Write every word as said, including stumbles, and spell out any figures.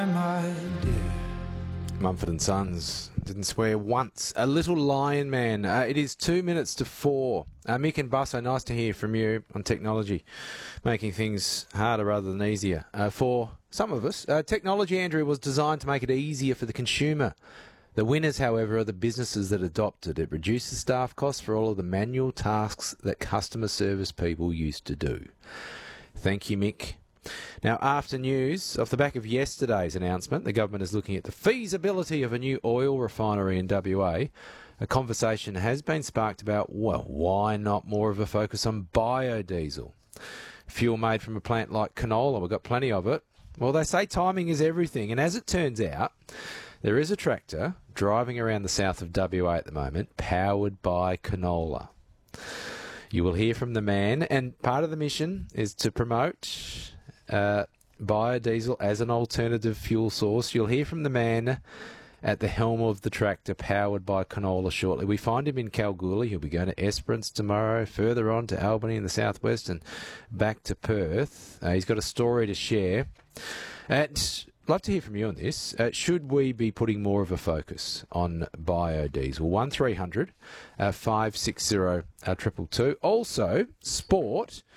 my dear. Mumford and Sons didn't swear once. A Little Lion Man. Uh, it is two minutes to four. Uh, Mick and Busso, nice to hear from you on technology, making things harder rather than easier. Uh, for some of us, uh, technology, Andrew, was designed to make it easier for the consumer. The winners, however, are the businesses that adopt it. It reduces staff costs for all of the manual tasks that customer service people used to do. Thank you, Mick. Now, after news, off the back of yesterday's announcement, the government is looking at the feasibility of a new oil refinery in W A. A conversation has been sparked about, well, why not more of a focus on biodiesel? Fuel made from a plant like canola, we've got plenty of it. Well, they say timing is everything, and as it turns out, there is a tractor driving around the south of W A at the moment, powered by canola. You will hear from the man, and part of the mission is to promote uh, biodiesel as an alternative fuel source. You'll hear from the man at the helm of the tractor powered by canola shortly. We find him in Kalgoorlie. He'll be going to Esperance tomorrow, further on to Albany in the southwest, and back to Perth. Uh, he's got a story to share. And love to hear from you on this. Uh, should we be putting more of a focus on biodiesel? one three hundred, five six zero, two two two. Also, sport.